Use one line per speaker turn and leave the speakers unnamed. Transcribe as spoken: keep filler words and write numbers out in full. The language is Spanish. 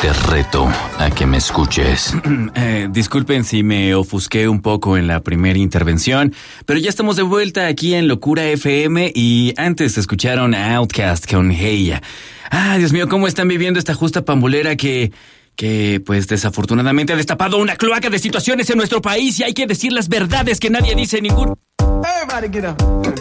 Te reto a que me escuches.
Eh, disculpen si me ofusqué un poco en la primera intervención, pero ya estamos de vuelta aquí en Locura F M y antes escucharon a Outkast con Heya. Ah, Dios mío, ¿cómo están viviendo esta justa pambolera que... que, pues, desafortunadamente ha destapado una cloaca de situaciones en nuestro país y hay que decir las verdades que nadie dice en ningún...
Everybody get up.